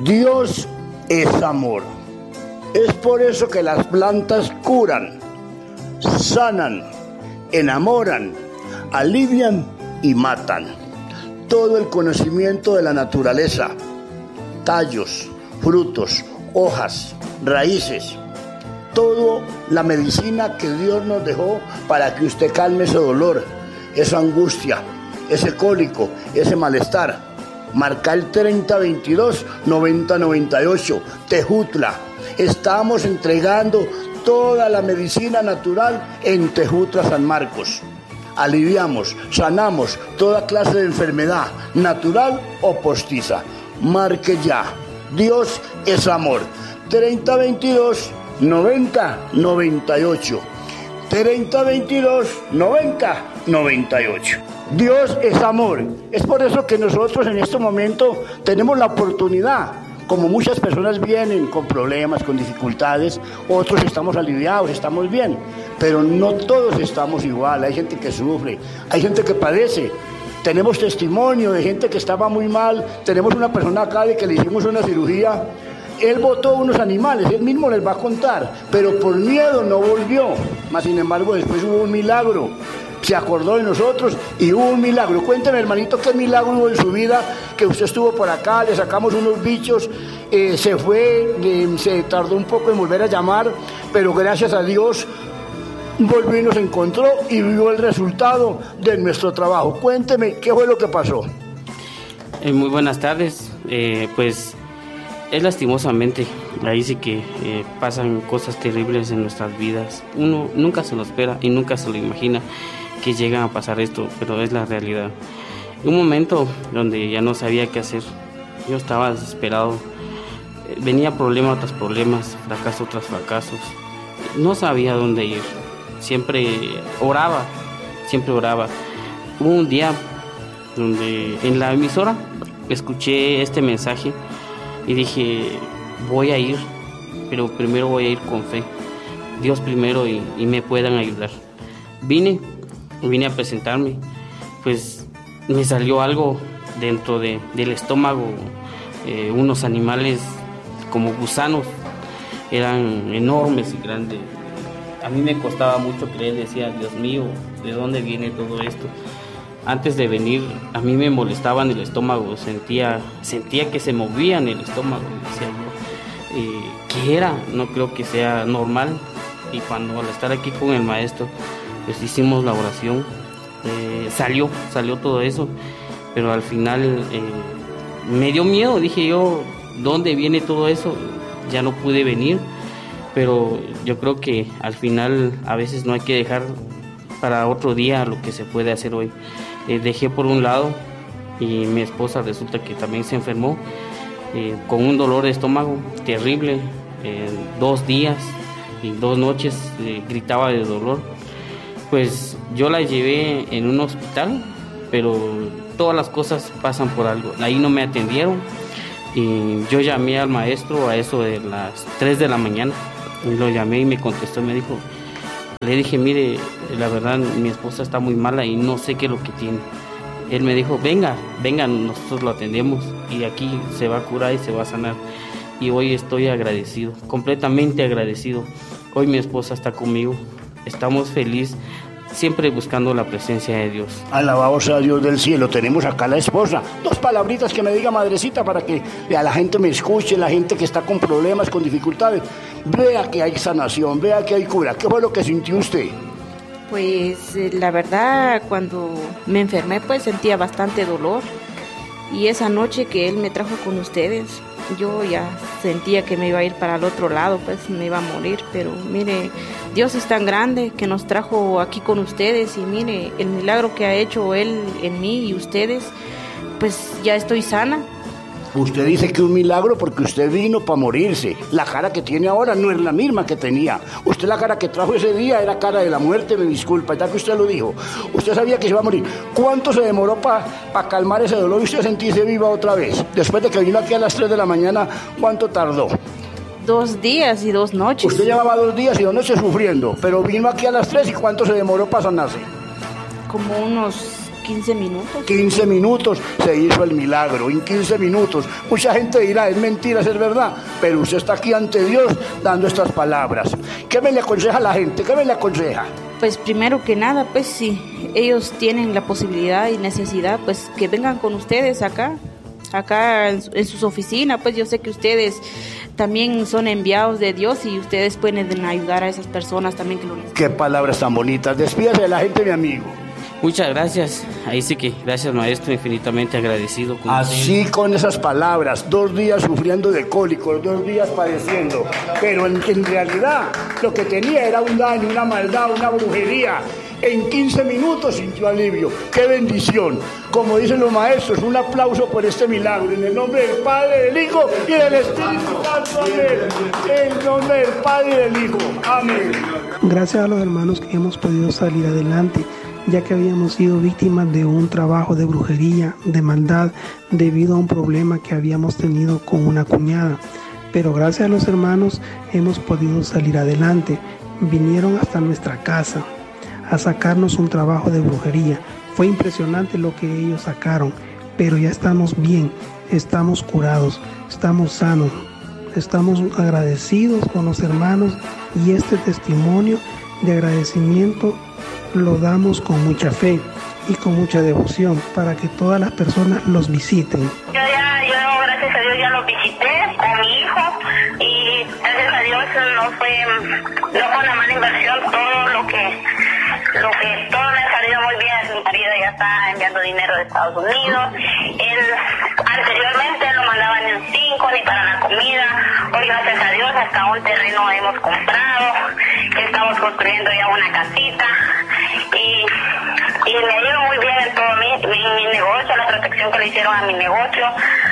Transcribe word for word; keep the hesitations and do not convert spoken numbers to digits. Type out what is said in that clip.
Dios es amor. Es por eso que las plantas curan, sanan, enamoran, alivian y matan. Todo el conocimiento de la naturaleza, tallos, frutos, hojas, raíces, toda la medicina que Dios nos dejó para que usted calme ese dolor, esa angustia, ese cólico, ese malestar. Marca el treinta veintidós noventa noventa y ocho, Tejutla. Estamos entregando toda la medicina natural en Tejutla San Marcos. Aliviamos, sanamos toda clase de enfermedad, natural o postiza. Marque ya. Dios es amor. treinta veintidós noventa noventa y ocho. treinta veintidós noventa noventa y ocho. Dios es amor. Es por eso que nosotros en este momento tenemos la oportunidad. Como muchas personas vienen con problemas, con dificultades, otros estamos aliviados, estamos bien, pero no todos estamos igual. Hay gente que sufre, hay gente que padece. Tenemos testimonio de gente que estaba muy mal. Tenemos una persona acá de que le hicimos una cirugía. Él botó unos animales, él mismo les va a contar, pero por miedo no volvió. Mas sin embargo después hubo un milagro. Se acordó de nosotros y hubo un milagro. Cuénteme, hermanito, qué milagro hubo en su vida, que usted estuvo por acá, le sacamos unos bichos, eh, se fue, eh, se tardó un poco en volver a llamar, pero gracias a Dios volvió y nos encontró y vio el resultado de nuestro trabajo. Cuénteme, ¿qué fue lo que pasó? Eh, muy buenas tardes. Eh, pues es lastimosamente, ahí sí que eh, pasan cosas terribles en nuestras vidas. Uno nunca se lo espera y nunca se lo imagina que llegan a pasar esto, pero es la realidad. Un momento donde ya no sabía qué hacer. Yo estaba desesperado. Eh, venía problema tras problemas, fracaso tras fracasos. No sabía dónde ir. Siempre oraba, siempre oraba. Hubo un día donde en la emisora escuché este mensaje y dije, voy a ir, pero primero voy a ir con fe. Dios primero y, y me puedan ayudar. Vine, vine a presentarme, pues me salió algo dentro de, del estómago, eh, unos animales como gusanos, eran enormes y grandes. A mí me costaba mucho creer, decía, Dios mío, ¿de dónde viene todo esto? Antes de venir, a mí me molestaba en el estómago, sentía, sentía que se movía en el estómago, decía yo, eh, ¿qué era? No creo que sea normal. Y cuando al estar aquí con el maestro, pues hicimos la oración, eh, salió, salió todo eso, pero al final eh, me dio miedo, dije yo, ¿dónde viene todo eso? Ya no pude venir, pero yo creo que al final a veces no hay que dejar para otro día lo que se puede hacer hoy. Eh, dejé por un lado y mi esposa resulta que también se enfermó eh, con un dolor de estómago terrible, eh, dos días y dos noches eh, gritaba de dolor. Pues yo la llevé en un hospital, pero todas las cosas pasan por algo. Ahí no me atendieron y yo llamé al maestro a eso de las tres de la mañana. Y lo llamé y me contestó, me dijo, le dije, mire, la verdad mi esposa está muy mala y no sé qué es lo que tiene. Él me dijo, venga, venga, nosotros lo atendemos y aquí se va a curar y se va a sanar. Y hoy estoy agradecido, completamente agradecido. Hoy mi esposa está conmigo, estamos felices, siempre buscando la presencia de Dios. Alabado sea Dios del cielo. Tenemos acá a la esposa. Dos palabritas que me diga, madrecita, para que a la gente me escuche, la gente que está con problemas, con dificultades. Vea que hay sanación, vea que hay cura. ¿Qué fue lo que sintió usted? Pues eh, la verdad, cuando me enfermé, pues sentía bastante dolor. Y esa noche que él me trajo con ustedes, yo ya sentía que me iba a ir para el otro lado, pues me iba a morir. Pero mire, Dios es tan grande que nos trajo aquí con ustedes. Y mire, el milagro que ha hecho Él en mí y ustedes, pues ya estoy sana. Usted dice que un milagro porque usted vino para morirse. La cara que tiene ahora no es la misma que tenía. Usted la cara que trajo ese día era cara de la muerte, me disculpa, ya que usted lo dijo. Usted sabía que se iba a morir. ¿Cuánto se demoró para pa calmar ese dolor y usted sentirse viva otra vez? Después de que vino aquí a las tres de la mañana, ¿cuánto tardó? Dos días y dos noches. Usted llevaba dos días y dos noches sufriendo, pero vino aquí a las tres y ¿cuánto se demoró para sanarse? Como unos quince minutos. quince minutos se hizo el milagro, en quince minutos. Mucha gente dirá, es mentira, es verdad, pero usted está aquí ante Dios dando estas palabras. ¿Qué me le aconseja a la gente? ¿Qué me le aconseja? Pues primero que nada, pues si ellos tienen la posibilidad y necesidad, pues que vengan con ustedes acá, acá en, en sus oficinas. Pues yo sé que ustedes también son enviados de Dios y ustedes pueden ayudar a esas personas también que lo necesitan. Qué palabras tan bonitas. Despídase de la gente, mi amigo. Muchas gracias. Ahí sí que gracias, maestro, infinitamente agradecido. Con Así usted. Con esas palabras, dos días sufriendo de cólicos, dos días padeciendo, pero en, en realidad lo que tenía era un daño, una maldad, una brujería. En quince minutos sintió alivio. ¡Qué bendición! Como dicen los maestros, un aplauso por este milagro. En el nombre del Padre, del Hijo y del Espíritu Santo. Amén. En el nombre del Padre y del Hijo. Amén. Gracias a los hermanos que hemos podido salir adelante, ya que habíamos sido víctimas de un trabajo de brujería, de maldad, debido a un problema que habíamos tenido con una cuñada. Pero gracias a los hermanos hemos podido salir adelante. Vinieron hasta nuestra casa a sacarnos un trabajo de brujería. Fue impresionante lo que ellos sacaron, pero ya estamos bien, estamos curados, estamos sanos, estamos agradecidos con los hermanos y este testimonio de agradecimiento lo damos con mucha fe y con mucha devoción para que todas las personas los visiten. Yo ya, yo gracias a Dios ya los visité con mi hijo y gracias a Dios no fue, no fue una mala inversión. Todo lo que, lo que todo me ha salido muy bien. Mi marido ya está enviando dinero de Estados Unidos. Él anteriormente lo mandaban en cinco ni para la comida. Hoy gracias a Dios hasta un terreno hemos comprado, que estamos construyendo ya una casita. Y, y me ha ido muy bien en todo mi, mi, mi negocio, la protección que le hicieron a mi negocio.